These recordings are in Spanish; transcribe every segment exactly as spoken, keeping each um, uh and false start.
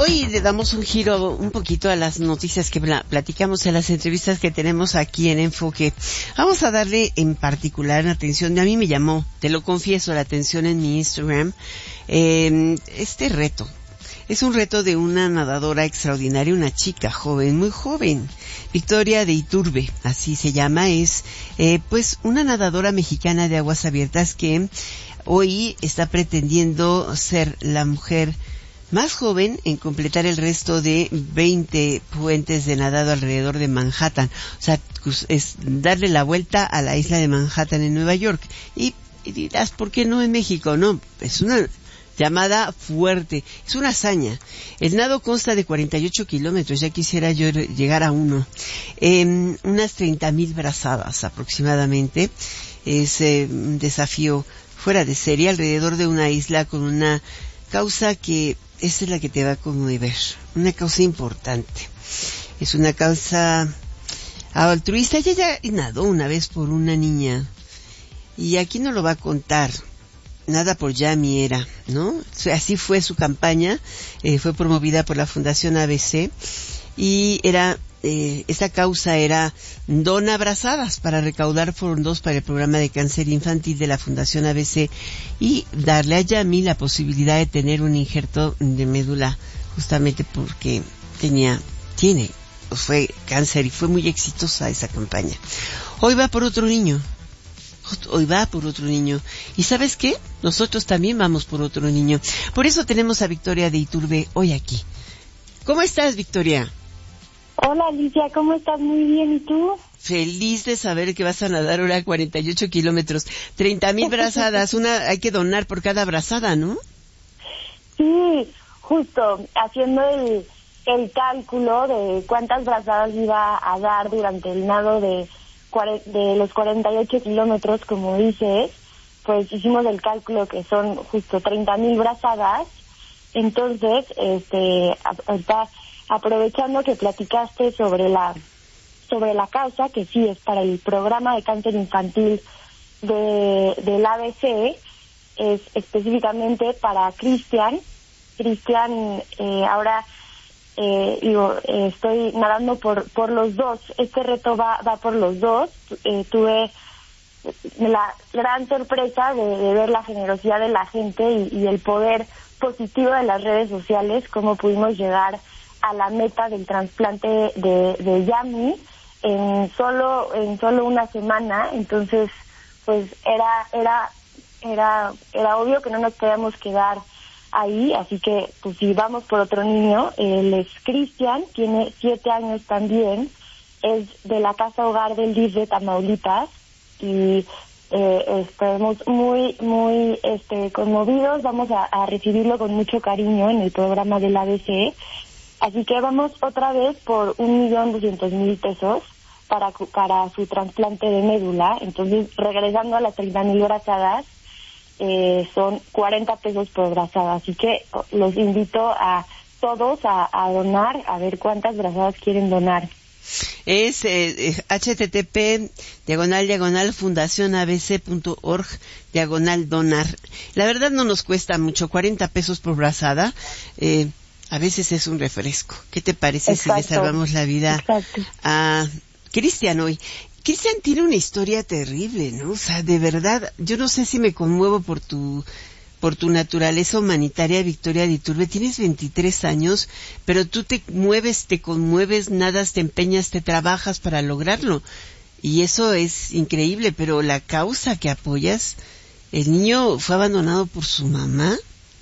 Hoy le damos un giro un poquito a las noticias que platicamos, en las entrevistas que tenemos aquí en Enfoque. Vamos a darle en particular atención, a mí me llamó, te lo confieso, la atención en mi Instagram, eh, este reto. Es un reto de una nadadora extraordinaria, una chica joven, muy joven, Victoria de Iturbe, así se llama, es eh, pues una nadadora mexicana de aguas abiertas que hoy está pretendiendo ser la mujer más joven en completar el resto de veinte puentes de nadado alrededor de Manhattan. O sea, es darle la vuelta a la isla de Manhattan en Nueva York. Y, y dirás, ¿por qué no en México? No, es una llamada fuerte, es una hazaña. El nado consta de cuarenta y ocho kilómetros, ya quisiera yo llegar a uno. Eh, unas treinta mil brazadas aproximadamente. Es eh, un desafío fuera de serie alrededor de una isla con una causa que esa es la que te va a conmover, una causa importante. Es una causa altruista. Ella ya nadó una vez por una niña y aquí no lo va a contar. Nada por Yami era, ¿no? Así fue su campaña, eh, fue promovida por la Fundación A B C y era eh, esta causa era Dona Brazadas, para recaudar fondos para el programa de cáncer infantil de la Fundación A B C y darle a Yami la posibilidad de tener un injerto de médula, justamente porque tenía, tiene, pues fue cáncer y fue muy exitosa esa campaña. Hoy va por otro niño. Hoy va por otro niño. ¿Y sabes qué? Nosotros también vamos por otro niño. Por eso tenemos a Victoria de Iturbe hoy aquí. ¿Cómo estás, Victoria? Hola, Alicia, ¿cómo estás? Muy bien, ¿y tú? Feliz de saber que vas a nadar ahora cuarenta y ocho kilómetros, treinta mil brazadas, una hay que donar por cada brazada, ¿no? Sí, justo, haciendo el, el cálculo de cuántas brazadas iba a dar durante el nado de de los cuarenta y ocho kilómetros, como dices, pues hicimos el cálculo que son justo treinta mil brazadas. Entonces, este, está aprovechando que platicaste sobre la sobre la causa, que sí es para el programa de cáncer infantil de del A B C, es específicamente para Cristian. Cristian, eh, ahora Eh, digo, eh, estoy nadando por por los dos. Este reto va va por los dos. Eh, tuve la gran sorpresa de, de ver la generosidad de la gente y, y el poder positivo de las redes sociales, cómo pudimos llegar a la meta del trasplante de, de Yami en solo en solo una semana. Entonces, pues era era era era obvio que no nos podíamos quedar ahí, así que pues si vamos por otro niño. Él es Cristian, tiene siete años también, es de la Casa Hogar del D I F de Tamaulipas y eh, estamos muy muy este conmovidos. Vamos a, a recibirlo con mucho cariño en el programa del A B C, así que vamos otra vez por un millón doscientos mil pesos para para su trasplante de médula. Entonces, regresando a las treinta mil brazadas, Eh, son cuarenta pesos por brazada, así que los invito a todos a, a donar, a ver cuántas brazadas quieren donar. Es eh, http diagonal diagonal fundacionabc.org diagonal donar. La verdad no nos cuesta mucho, cuarenta pesos por brazada. Eh, a veces es un refresco. ¿Qué te parece Exacto. si le salvamos la vida Exacto. a Cristian hoy? Cristian tiene una historia terrible, ¿no? O sea, de verdad, yo no sé si me conmuevo por tu por tu naturaleza humanitaria, Victoria de Iturbe. Tienes veintitrés años, pero tú te mueves, te conmueves, nadas, te empeñas, te trabajas para lograrlo. Y eso es increíble, pero la causa que apoyas, ¿el niño fue abandonado por su mamá?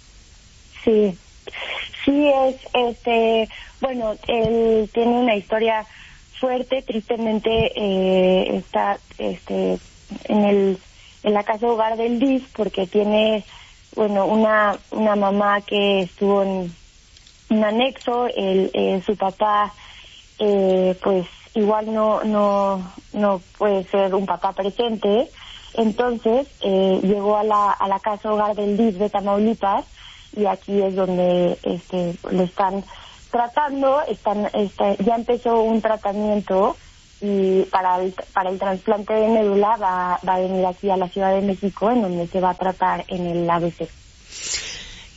Sí, sí es, este, bueno, él tiene una historia fuerte, tristemente eh, está este en el en la casa hogar del D I F porque tiene bueno una una mamá que estuvo en un anexo. El, eh, su papá eh, pues igual no no no puede ser un papá presente. Entonces eh, llegó a la a la casa hogar del D I F de Tamaulipas y aquí es donde este lo están tratando. Están, este, ya empezó un tratamiento y para el, para el trasplante de médula va, va a venir aquí a la Ciudad de México, en donde se va a tratar en el A B C.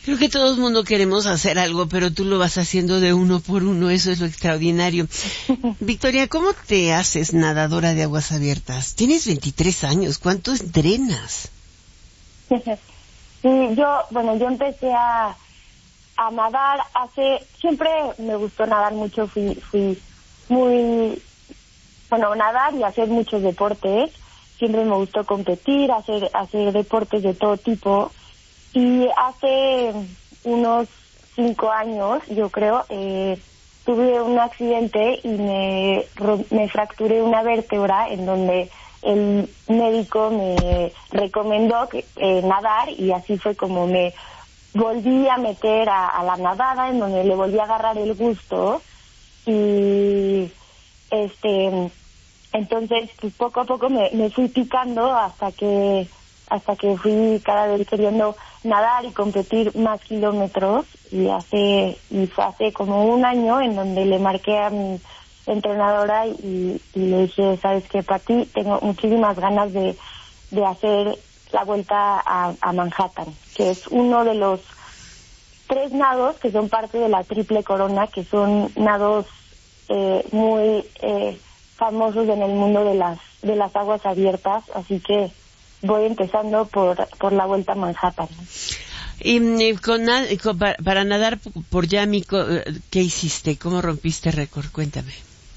Creo que todo el mundo queremos hacer algo, pero tú lo vas haciendo de uno por uno, eso es lo extraordinario. Victoria, ¿cómo te haces nadadora de aguas abiertas? Tienes veintitrés años, ¿cuánto entrenas? Sí, yo, bueno, yo empecé a, a nadar hace, siempre me gustó nadar mucho, fui, fui muy, bueno, nadar y hacer muchos deportes, siempre me gustó competir, hacer, hacer deportes de todo tipo. Y hace unos cinco años, yo creo, eh, tuve un accidente y me, me fracturé una vértebra en donde el médico me recomendó que, eh, nadar, y así fue como me volví a meter a, a la nadada, en donde le volví a agarrar el gusto. Y este entonces pues poco a poco me, me fui picando hasta que hasta que fui cada vez queriendo nadar y competir más kilómetros, y hace y fue hace como un año en donde le marqué a mi entrenadora y, y le dije, sabes qué, Pati, tengo muchísimas ganas de, de hacer la vuelta a, a Manhattan, que es uno de los tres nados que son parte de la Triple Corona, que son nados eh, muy eh, famosos en el mundo de las de las aguas abiertas, así que voy empezando por por la vuelta a Manhattan. Y con, con, para nadar por Yami, ¿qué hiciste? ¿Cómo rompiste récord? Cuéntame.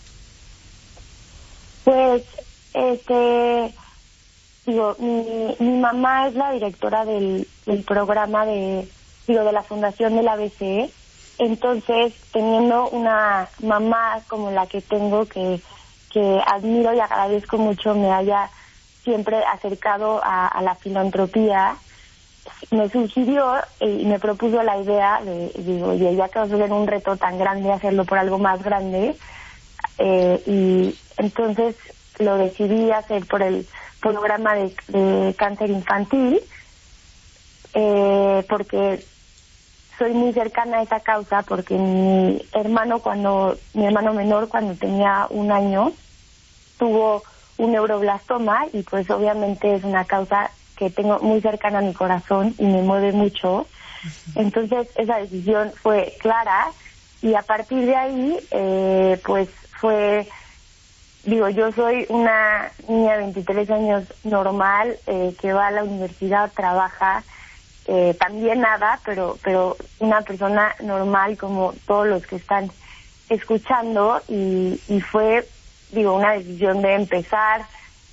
Pues, este, digo, mi, mi mamá es la directora del, del programa de, digo, de la Fundación del A B C, entonces, teniendo una mamá como la que tengo, que, que admiro y agradezco mucho, me haya siempre acercado a, a la filantropía, me sugirió y me propuso la idea de, digo, oye, ya que vas a hacer un reto tan grande, hacerlo por algo más grande, eh, y entonces lo decidí hacer por el programa de, de cáncer infantil, eh, porque soy muy cercana a esa causa, porque mi hermano cuando, mi hermano menor cuando tenía un año, tuvo un neuroblastoma, y pues obviamente es una causa que tengo muy cercana a mi corazón y me mueve mucho. Entonces esa decisión fue clara, y a partir de ahí eh, pues fue, digo, yo soy una niña de veintitrés años normal, eh, que va a la universidad, trabaja, eh, también nada, pero pero una persona normal como todos los que están escuchando, y, y fue, digo, una decisión de empezar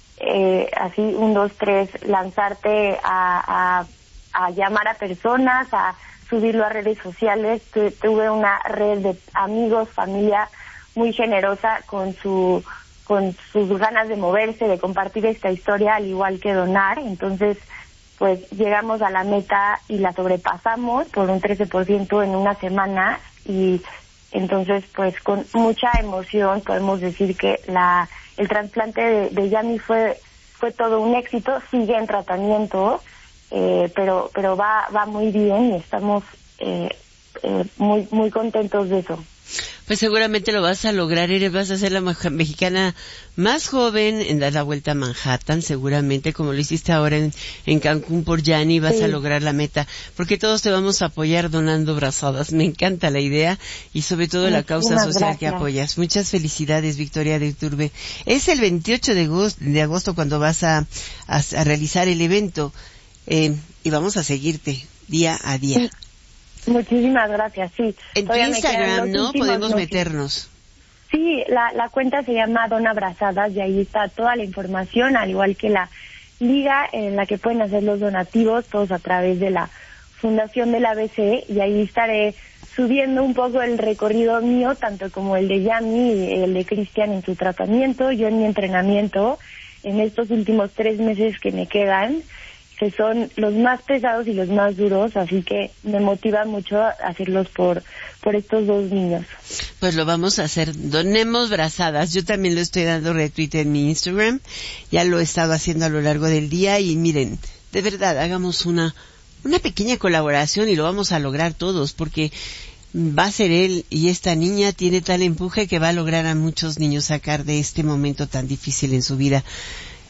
eh, así, un, dos, tres, lanzarte a, a, a llamar a personas, a subirlo a redes sociales. Tu, tuve una red de amigos, familia muy generosa con su con sus ganas de moverse, de compartir esta historia, al igual que donar. Entonces, pues llegamos a la meta y la sobrepasamos por un trece por ciento en una semana, y entonces pues con mucha emoción podemos decir que la el trasplante de, de Yami fue fue todo un éxito, sigue en tratamiento, eh, pero pero va va muy bien, y estamos eh, eh, muy muy contentos de eso. Pues seguramente lo vas a lograr, eres, vas a ser la mexicana más joven en dar la vuelta a Manhattan, seguramente, como lo hiciste ahora en, en Cancún por Yanni, vas sí. a lograr la meta, porque todos te vamos a apoyar donando brazadas. Me encanta la idea, y sobre todo la causa Muchas social gracias. que apoyas. Muchas felicidades, Victoria de Iturbe. Es el veintiocho de agosto, de agosto cuando vas a, a, a realizar el evento, eh, y vamos a seguirte día a día. Sí. Muchísimas gracias, sí. En tu Instagram, ¿no? Podemos meses. meternos. Sí, la, la cuenta se llama Dona Brazadas, y ahí está toda la información, al igual que la liga en la que pueden hacer los donativos, todos a través de la Fundación del A B C, y ahí estaré subiendo un poco el recorrido mío, tanto como el de Yami y el de Cristian en su tratamiento, yo en mi entrenamiento, en estos últimos tres meses que me quedan, que son los más pesados y los más duros, así que me motiva mucho hacerlos por por estos dos niños. Pues lo vamos a hacer, donemos brazadas. Yo también lo estoy dando retweet en mi Instagram, ya lo he estado haciendo a lo largo del día, y miren, de verdad, hagamos una una pequeña colaboración y lo vamos a lograr todos, porque va a ser él, y esta niña tiene tal empuje que va a lograr a muchos niños sacar de este momento tan difícil en su vida.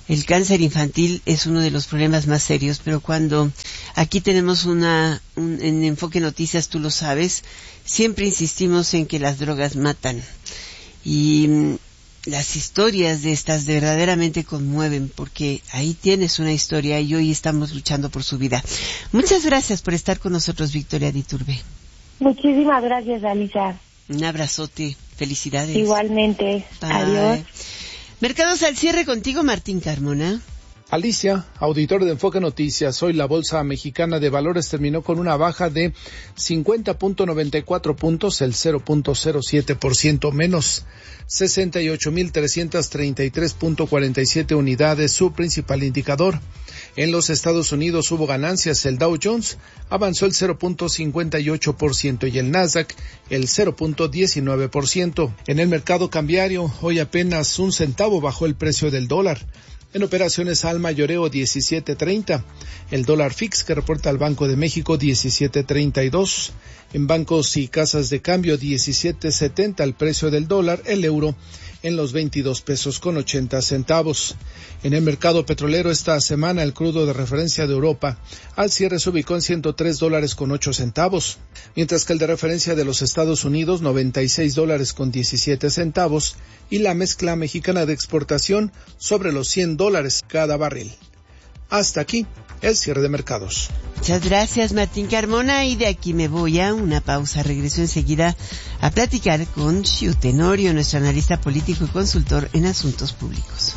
el cáncer infantil es uno de los problemas más serios, pero cuando aquí tenemos una, un, en Enfoque Noticias, tú lo sabes, siempre insistimos en que las drogas matan. Y las historias de estas verdaderamente conmueven, porque ahí tienes una historia y hoy estamos luchando por su vida. Muchas gracias por estar con nosotros, Victoria de Iturbe. Muchísimas gracias, Alicia. Un abrazote, felicidades. Igualmente, Bye. Adiós. Mercados al cierre contigo, Martín Carmona. Alicia, auditor de Enfoque Noticias, hoy la Bolsa Mexicana de Valores terminó con una baja de cincuenta punto noventa y cuatro puntos, el cero punto cero siete por ciento menos, sesenta y ocho mil trescientos treinta y tres punto cuarenta y siete unidades, su principal indicador. En los Estados Unidos hubo ganancias, el Dow Jones avanzó el cero punto cincuenta y ocho por ciento y el Nasdaq el cero punto diecinueve por ciento. En el mercado cambiario, hoy apenas un centavo bajó el precio del dólar. En operaciones al mayoreo diecisiete treinta, el dólar fix que reporta el Banco de México diecisiete treinta y dos, en bancos y casas de cambio diecisiete setenta el precio del dólar, el euro en los veintidós pesos con ochenta centavos. En el mercado petrolero esta semana el crudo de referencia de Europa al cierre se ubicó en ciento tres dólares con ocho centavos, mientras que el de referencia de los Estados Unidos noventa y seis dólares con diecisiete centavos y la mezcla mexicana de exportación sobre los cien dólares cada barril. Hasta aquí el cierre de mercados. Muchas gracias, Martín Carmona, y de aquí me voy a una pausa. Regreso enseguida a platicar con Xiu Tenorio, nuestro analista político y consultor en asuntos públicos.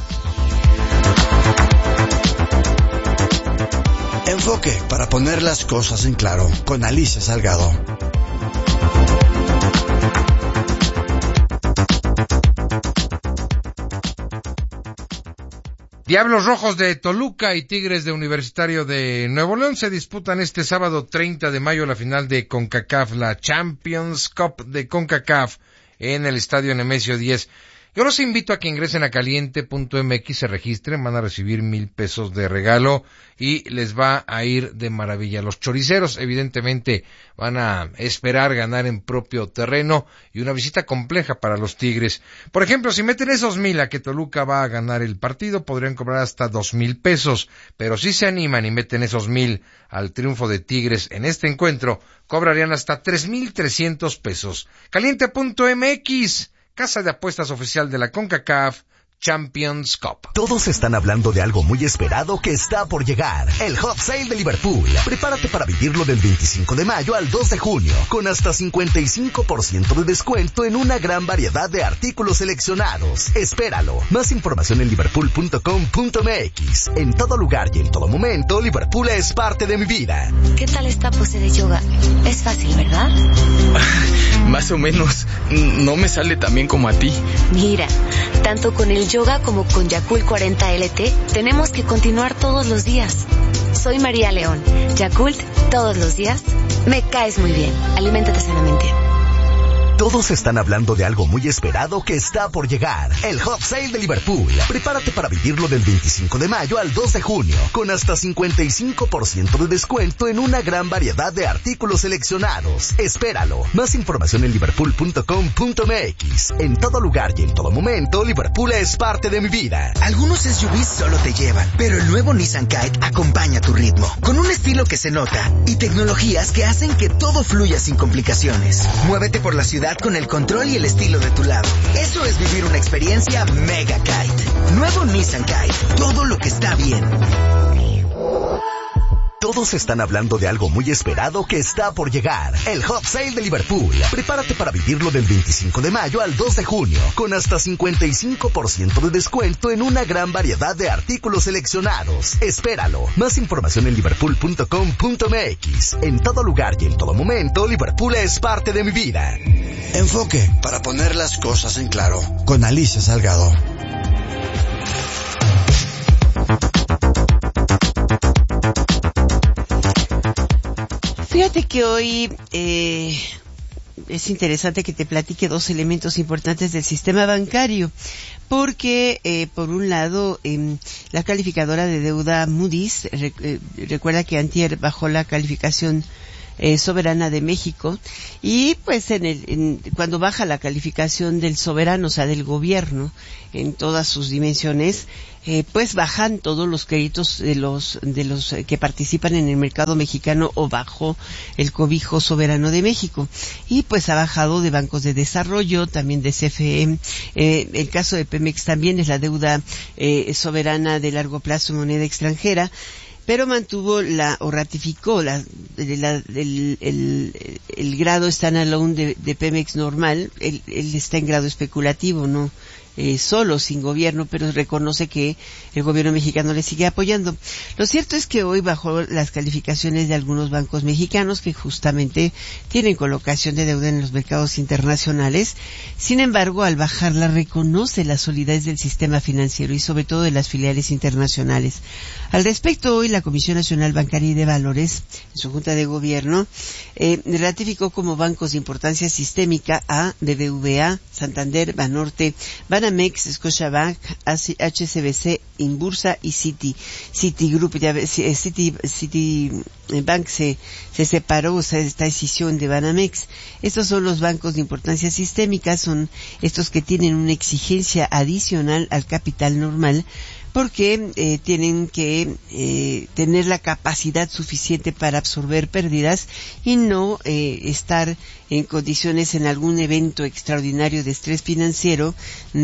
Enfoque, para poner las cosas en claro, con Alicia Salgado. Diablos Rojos de Toluca y Tigres de Universitario de Nuevo León se disputan este sábado treinta de mayo la final de CONCACAF, la Champions Cup de CONCACAF, en el Estadio Nemesio diez. Yo los invito a que ingresen a caliente punto m x, se registren, van a recibir mil pesos de regalo y les va a ir de maravilla. Los choriceros evidentemente van a esperar ganar en propio terreno y una visita compleja para los Tigres. Por ejemplo, si meten esos mil a que Toluca va a ganar el partido, podrían cobrar hasta dos mil pesos, pero si se animan y meten esos mil al triunfo de Tigres en este encuentro, cobrarían hasta tres mil trescientos pesos. caliente punto m x, casa de apuestas oficial de la CONCACAF Champions Cup. Todos están hablando de algo muy esperado que está por llegar. El Hot Sale de Liverpool. Prepárate para vivirlo del veinticinco de mayo al dos de junio, con hasta cincuenta y cinco por ciento de descuento en una gran variedad de artículos seleccionados. Espéralo. Más información en liverpool punto com punto m x. En todo lugar y en todo momento, Liverpool es parte de mi vida. ¿Qué tal esta pose de yoga? Es fácil, ¿verdad? Más o menos. No me sale tan bien como a ti. Mira, tanto con el yoga como con Yakult cuarenta L T, tenemos que continuar todos los días. Soy María León. Yakult, todos los días. Me caes muy bien. Aliméntate sanamente. Todos están hablando de algo muy esperado que está por llegar. El Hot Sale de Liverpool. Prepárate para vivirlo del veinticinco de mayo al dos de junio, con hasta cincuenta y cinco por ciento de descuento en una gran variedad de artículos seleccionados. Espéralo. Más información en liverpool punto com punto m x. En todo lugar y en todo momento, Liverpool es parte de mi vida. Algunos S U Vs solo te llevan, pero el nuevo Nissan Kite acompaña tu ritmo, con un estilo que se nota y tecnologías que hacen que todo fluya sin complicaciones. Muévete por la ciudad con el control y el estilo de tu lado. Eso es vivir una experiencia Mega Kite. Nuevo Nissan Kite. Todo lo que está bien. Todos están hablando de algo muy esperado que está por llegar. El Hot Sale de Liverpool. Prepárate para vivirlo del veinticinco de mayo al dos de junio, con hasta cincuenta y cinco por ciento de descuento en una gran variedad de artículos seleccionados. Espéralo. Más información en liverpool punto com punto m x. En todo lugar y en todo momento, Liverpool es parte de mi vida. Enfoque, para poner las cosas en claro, con Alicia Salgado. Fíjate que hoy eh, es interesante que te platique dos elementos importantes del sistema bancario, porque eh, por un lado eh, la calificadora de deuda Moody's, rec, eh, recuerda que antier bajó la calificación eh, Soberana de México, y pues en el, en, cuando baja la calificación del soberano, o sea, del gobierno, en todas sus dimensiones, eh, pues bajan todos los créditos de los de los que participan en el mercado mexicano o bajo el cobijo soberano de México, y pues ha bajado de bancos de desarrollo, también de C F E, eh, el caso de Pemex también es la deuda eh, soberana de largo plazo en moneda extranjera, pero mantuvo la o ratificó la, la el, el, el grado standalone de, de Pemex normal. Él, él está en grado especulativo, no Eh, solo, sin gobierno, pero reconoce que el gobierno mexicano le sigue apoyando. Lo cierto es que hoy bajó las calificaciones de algunos bancos mexicanos que justamente tienen colocación de deuda en los mercados internacionales. Sin embargo, al bajarla reconoce la solidez del sistema financiero y sobre todo de las filiales internacionales. Al respecto, hoy la Comisión Nacional Bancaria y de Valores, en su Junta de Gobierno, eh, ratificó como bancos de importancia sistémica a B B V A, Santander, Banorte, Banamex, Scotiabank, H S B C, Inbursa y Citi, Citigroup. Ya, Citi, Citibank se, se separó, o sea, esta decisión de Banamex. Estos son los bancos de importancia sistémica, son estos que tienen una exigencia adicional al capital normal, porque eh, tienen que eh, tener la capacidad suficiente para absorber pérdidas y no eh, estar en condiciones en algún evento extraordinario de estrés financiero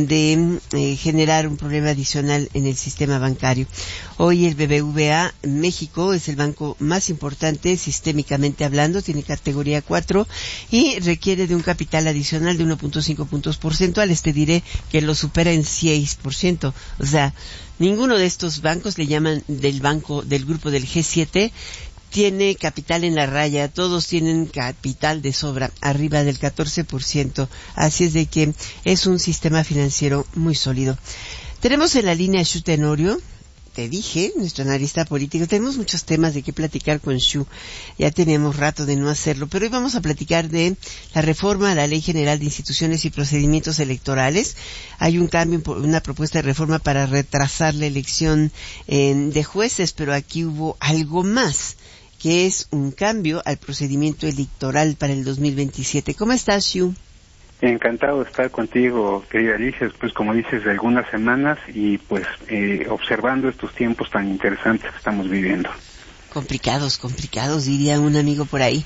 de eh, generar un problema adicional en el sistema bancario. Hoy el B B V A México es el banco más importante sistémicamente hablando, tiene categoría cuatro y requiere de un capital adicional de uno punto cinco puntos porcentuales. Te diré que lo supera en seis por ciento. O sea, ninguno de estos bancos, le llaman del banco del grupo del G siete, tiene capital en la raya, todos tienen capital de sobra, arriba del catorce por ciento, así es de que es un sistema financiero muy sólido. Tenemos en la línea a Xu Tenorio, te dije, nuestro analista político. Tenemos muchos temas de qué platicar con Xu, ya tenemos rato de no hacerlo, pero hoy vamos a platicar de la reforma a la Ley General de Instituciones y Procedimientos Electorales. Hay un cambio, una propuesta de reforma para retrasar la elección eh, de jueces, pero aquí hubo algo más, que es un cambio al procedimiento electoral para el dos mil veintisiete. ¿Cómo estás, Xu? Encantado de estar contigo, querida Alicia, pues como dices, de algunas semanas y pues eh, observando estos tiempos tan interesantes que estamos viviendo. Complicados, complicados, diría un amigo por ahí.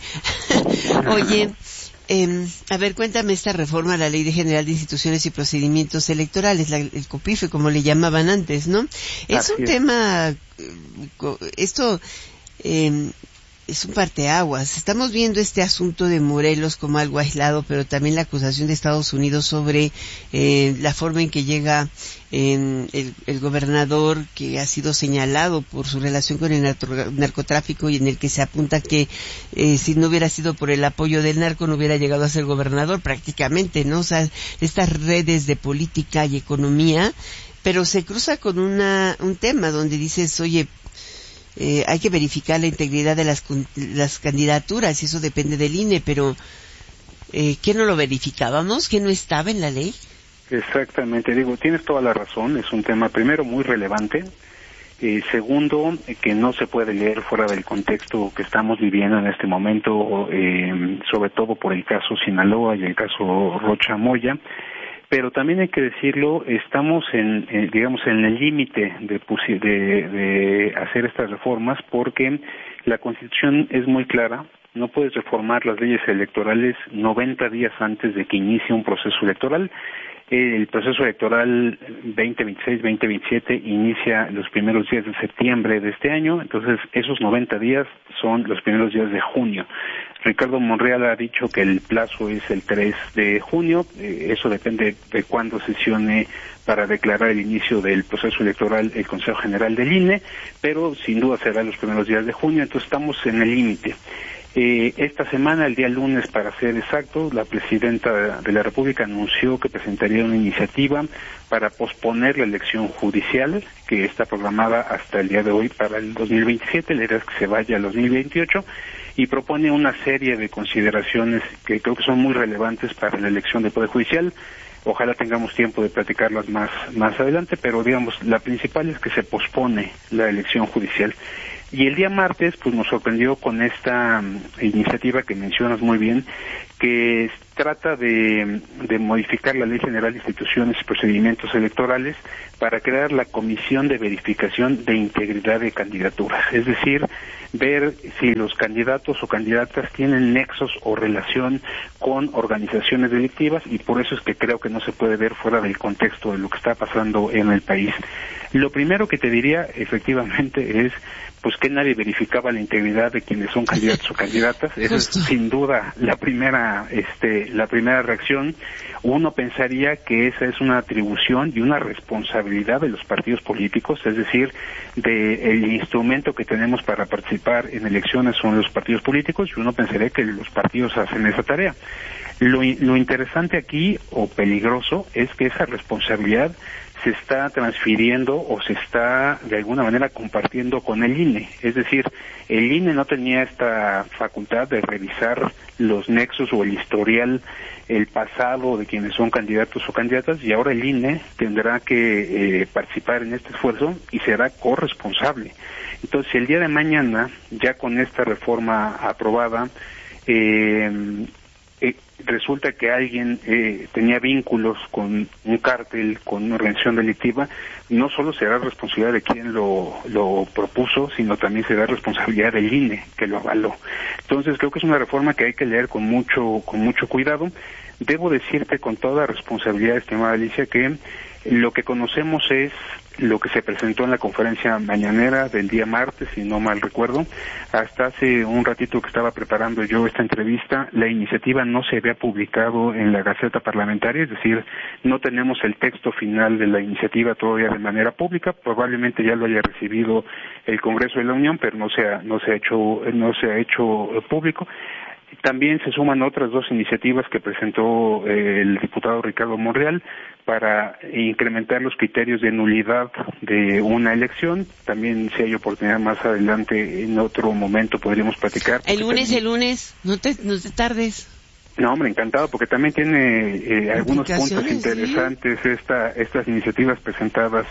Oye, eh, a ver, cuéntame esta reforma a la Ley General de Instituciones y Procedimientos Electorales, la, el COPIFE, como le llamaban antes, ¿no? Es Así un es. tema, esto... Eh, es un parteaguas. Estamos viendo este asunto de Morelos como algo aislado, pero también la acusación de Estados Unidos sobre eh, la forma en que llega eh, el, el gobernador, que ha sido señalado por su relación con el narcotráfico y en el que se apunta que eh, si no hubiera sido por el apoyo del narco no hubiera llegado a ser gobernador prácticamente, ¿no? O sea, estas redes de política y economía, pero se cruza con una un tema donde dices, oye, Eh, hay que verificar la integridad de las, las candidaturas y eso depende del I N E, pero eh, ¿qué no lo verificábamos? ¿Qué no estaba en la ley? Exactamente, digo, tienes toda la razón, es un tema primero muy relevante, eh, segundo, eh, que no se puede leer fuera del contexto que estamos viviendo en este momento, eh, sobre todo por el caso Sinaloa y el caso Rocha Moya. Pero también hay que decirlo, estamos en, en digamos, en el límite de, de, de hacer estas reformas porque la Constitución es muy clara. No puedes reformar las leyes electorales noventa días antes de que inicie un proceso electoral. El proceso electoral veinte veintiséis veinte veintisiete inicia los primeros días de septiembre de este año, entonces esos noventa días son los primeros días de junio. Ricardo Monreal ha dicho que el plazo es el tres de junio, eh, eso depende de cuándo sesione para declarar el inicio del proceso electoral el Consejo General del I N E, pero sin duda será los primeros días de junio, entonces estamos en el límite. Eh, esta semana, el día lunes para ser exacto, la Presidenta de la República anunció que presentaría una iniciativa para posponer la elección judicial que está programada hasta el día de hoy para el dos mil veintisiete, la idea es que se vaya al dos mil veintiocho y propone una serie de consideraciones que creo que son muy relevantes para la elección del Poder Judicial. Ojalá tengamos tiempo de platicarlas más, más adelante, pero digamos, la principal es que se pospone la elección judicial. Y el día martes, pues nos sorprendió con esta um, iniciativa que mencionas muy bien, que trata de, de modificar la Ley General de Instituciones y Procedimientos Electorales para crear la Comisión de Verificación de Integridad de Candidaturas. Es decir, ver si los candidatos o candidatas tienen nexos o relación con organizaciones delictivas, y por eso es que creo que no se puede ver fuera del contexto de lo que está pasando en el país. Lo primero que te diría, efectivamente, es pues que nadie verificaba la integridad de quienes son candidatos o candidatas. Esa es sin duda la primera, este, la primera reacción. Uno pensaría que esa es una atribución y una responsabilidad de los partidos políticos, es decir, de el instrumento que tenemos para participar en elecciones son los partidos políticos, y uno pensaría que los partidos hacen esa tarea. Lo, lo interesante aquí, o peligroso, es que esa responsabilidad se está transfiriendo o se está de alguna manera compartiendo con el I N E. Es decir, el I N E no tenía esta facultad de revisar los nexos o el historial, el pasado de quienes son candidatos o candidatas, y ahora el I N E tendrá que eh, participar en este esfuerzo y será corresponsable. Entonces, si el día de mañana, ya con esta reforma aprobada, eh, eh, resulta que alguien eh, tenía vínculos con un cártel, con una organización delictiva, no solo será responsabilidad de quien lo, lo propuso, sino también será responsabilidad del I N E que lo avaló. Entonces creo que es una reforma que hay que leer con mucho, con mucho cuidado. Debo decirte con toda responsabilidad, estimada Alicia, que lo que conocemos es lo que se presentó en la conferencia mañanera del día martes, si no mal recuerdo. Hasta hace un ratito que estaba preparando yo esta entrevista, la iniciativa no se había publicado en la Gaceta Parlamentaria, es decir, no tenemos el texto final de la iniciativa todavía de manera pública. Probablemente ya lo haya recibido el Congreso de la Unión, pero no se ha, no se ha hecho, no se ha hecho público. También se suman otras dos iniciativas que presentó eh, el diputado Ricardo Monreal para incrementar los criterios de nulidad de una elección. También, si hay oportunidad más adelante, en otro momento podríamos platicar. El lunes, también... el lunes, no te, no te tardes. No, hombre, encantado, porque también tiene eh, algunos puntos interesantes, ¿sí? esta, estas iniciativas presentadas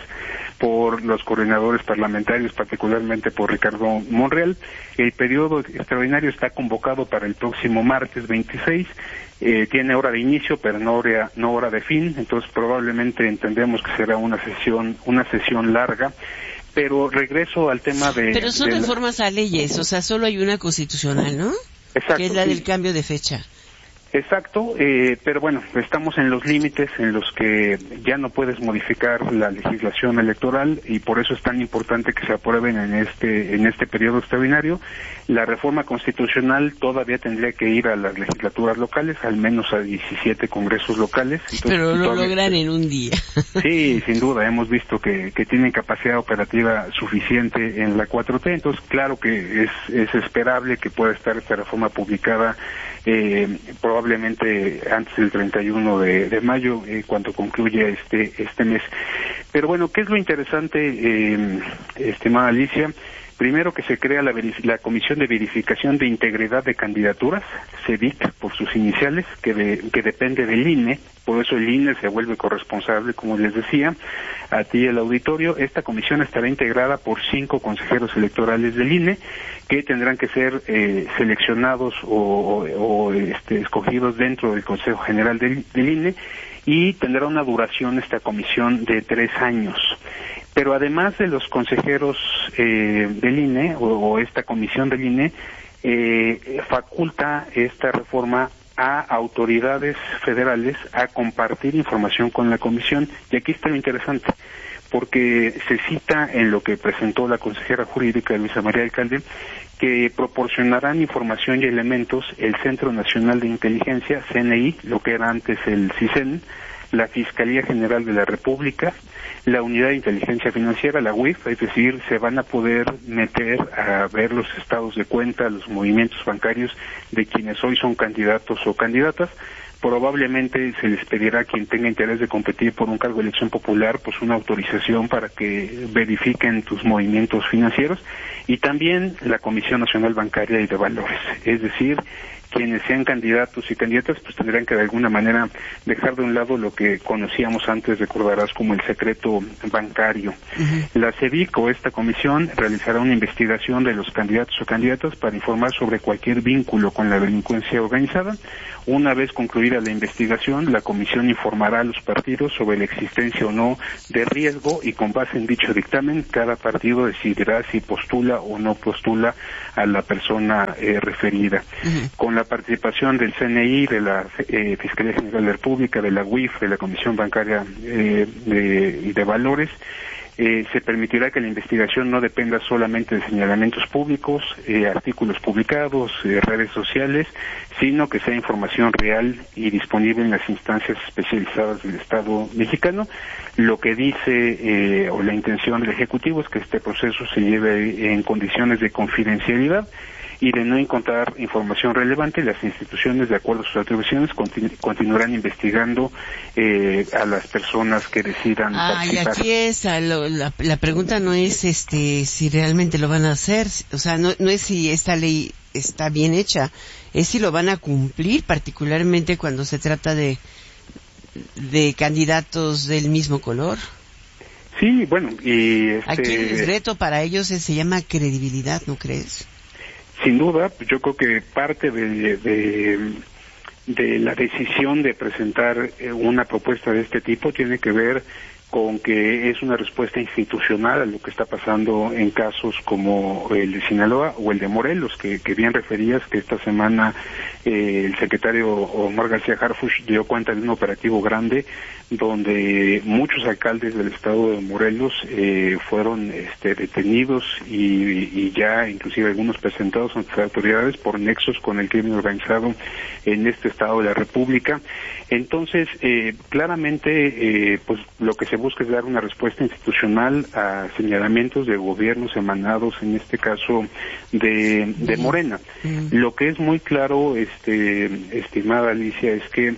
por los coordinadores parlamentarios, particularmente por Ricardo Monreal. El periodo extraordinario está convocado para el próximo martes veintiséis, eh, tiene hora de inicio, pero no hora, no hora de fin, entonces probablemente entendemos que será una sesión, una sesión larga. Pero regreso al tema de... Pero son de reformas la... a leyes, o sea, solo hay una constitucional, ¿no? Exacto. Que es la sí. del cambio de fecha. Exacto, eh, pero bueno, estamos en los límites en los que ya no puedes modificar la legislación electoral, y por eso es tan importante que se aprueben en este en este periodo extraordinario. La reforma constitucional todavía tendría que ir a las legislaturas locales, al menos a diecisiete congresos locales. Entonces, pero lo todavía... logran en un día. Sí, sin duda, hemos visto que, que tienen capacidad operativa suficiente en la cuatro T, entonces claro que es, es esperable que pueda estar esta reforma publicada eh, probablemente antes del treinta y uno de, de mayo, eh, cuando concluya este este mes. Pero bueno, ¿qué es lo interesante, eh, estimada Alicia? Primero, que se crea la, la Comisión de Verificación de Integridad de Candidaturas, C E V I C por sus iniciales, que, de, que depende del I N E, por eso el I N E se vuelve corresponsable, como les decía, a ti el auditorio. Esta comisión estará integrada por cinco consejeros electorales del I N E, que tendrán que ser eh, seleccionados o, o, o este, escogidos dentro del Consejo General del, del I N E, y tendrá una duración esta comisión de tres años. Pero además de los consejeros eh, del I N E o, o esta comisión del I N E, eh, faculta esta reforma a autoridades federales a compartir información con la comisión. Y aquí está lo interesante, porque se cita en lo que presentó la consejera jurídica Luisa María Alcalde, que proporcionarán información y elementos el Centro Nacional de Inteligencia, C N I, lo que era antes el CISEN, la Fiscalía General de la República, la Unidad de Inteligencia Financiera, la U I F, es decir, se van a poder meter a ver los estados de cuenta, los movimientos bancarios de quienes hoy son candidatos o candidatas, probablemente se les pedirá a quien tenga interés de competir por un cargo de elección popular, pues una autorización para que verifiquen tus movimientos financieros, y también la Comisión Nacional Bancaria y de Valores. Es decir, quienes sean candidatos y candidatas pues tendrán que de alguna manera dejar de un lado lo que conocíamos antes, recordarás, como el secreto bancario. Uh-huh. La CEBIC, o esta comisión, realizará una investigación de los candidatos o candidatas para informar sobre cualquier vínculo con la delincuencia organizada. Una vez concluida la investigación, la comisión informará a los partidos sobre la existencia o no de riesgo, y con base en dicho dictamen, cada partido decidirá si postula o no postula a la persona eh, referida. Uh-huh. Con la participación del C N I, de la eh, Fiscalía General de la República, de la U I F, de la Comisión Bancaria eh, de, y de Valores, eh, se permitirá que la investigación no dependa solamente de señalamientos públicos, eh, artículos publicados, eh, redes sociales, sino que sea información real y disponible en las instancias especializadas del Estado mexicano. Lo que dice, eh, o la intención del Ejecutivo, es que este proceso se lleve en condiciones de confidencialidad, y de no encontrar información relevante, las instituciones, de acuerdo a sus atribuciones, continu- continuarán investigando eh, a las personas que decidan ah, participar. Y aquí es, lo, la, la pregunta no es este si realmente lo van a hacer, o sea, no, no es si esta ley está bien hecha, es si lo van a cumplir, particularmente cuando se trata de, de candidatos del mismo color. Sí, bueno, y este... Aquí el reto para ellos es, se llama credibilidad, ¿no crees? Sin duda, yo creo que parte de, de, de la decisión de presentar una propuesta de este tipo tiene que ver con que es una respuesta institucional a lo que está pasando en casos como el de Sinaloa o el de Morelos, que, que bien referías que esta semana eh, el secretario Omar García Harfuch dio cuenta de un operativo grande donde muchos alcaldes del estado de Morelos eh, fueron este, detenidos y, y ya inclusive algunos presentados ante las autoridades por nexos con el crimen organizado en este estado de la República. Entonces, eh, claramente, eh, pues lo que se busca es dar una respuesta institucional a señalamientos de gobiernos emanados, en este caso, de, de Morena. Mm. Lo que es muy claro, este, estimada Alicia, es que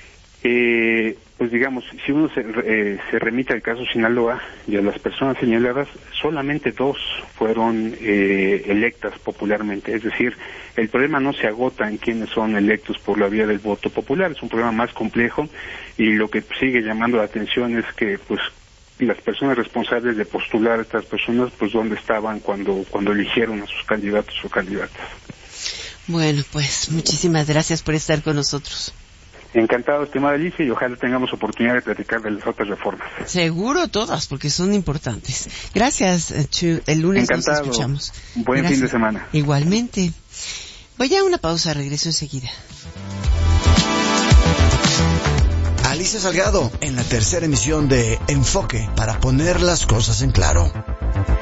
eh, pues digamos, si uno se, eh, se remite al caso Sinaloa y a las personas señaladas, solamente dos fueron eh, electas popularmente. Es decir, el problema no se agota en quienes son electos por la vía del voto popular, es un problema más complejo, y lo que sigue llamando la atención es que pues las personas responsables de postular a estas personas, pues dónde estaban cuando, cuando eligieron a sus candidatos o candidatas. Bueno, pues muchísimas gracias por estar con nosotros. Encantado, estimada Alicia, y ojalá tengamos oportunidad de platicar de las otras reformas. Seguro todas, porque son importantes. Gracias, Chu. El lunes Encantado. Nos escuchamos. Buen Gracias. Fin de semana. Igualmente. Voy a una pausa, regreso enseguida. Alicia Salgado, en la tercera emisión de Enfoque, para poner las cosas en claro.